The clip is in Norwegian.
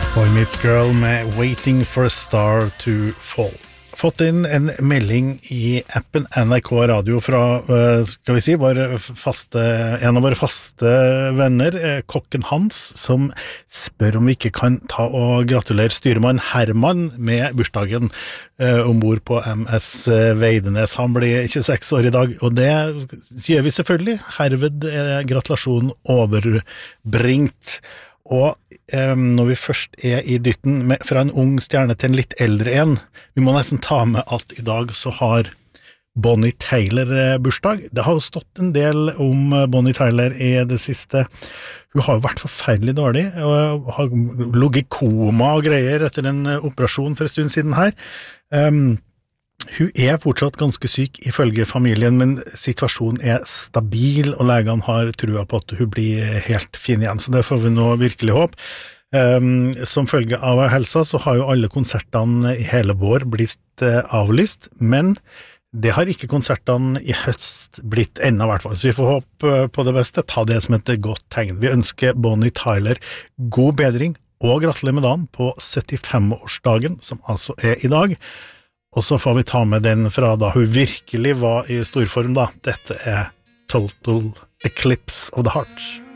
Boy Meets Girl med Waiting for a Star to Fall. Fått inn en melding i appen NRK Radio fra, skal vi si, en av våre faste venner, kokken Hans, som spør om vi ikke kan ta og gratulere styrmann Herman med bursdagen ombord på MS Veidenes. Han blir 26 år i dag, og det gjør vi selvfølgelig. Herved gratulasjon overbringt. Og når vi først i dytten fra en ung stjerne til en litt eldre en, vi må nesten ta med at i dag så har Bonnie Tyler bursdag. Det har jo stått en del om Bonnie Tyler i det siste. Hun har jo vært forferdelig dårlig, og har ligget i koma og greier etter en operasjon for en stund siden her. Hun fortsatt ganske syk ifølge familien, men situasjonen stabil, og legene har trua på at hun blir helt fin igjen, så det får vi nå virkelig håp. Som følge av helsa så har jo alle konsertene i hele vår blitt avlyst, men det har ikke konsertene i høst blitt enda i hvert fall, så vi får håpe på det beste, ta det som et godt tegn. Vi ønsker Bonnie Tyler god bedring, og gratulerer med dagen på 75-årsdagen, som altså i dag. Og så får vi ta med den fra da hun virkelig var i storform da. Dette Total Eclipse of the Heart.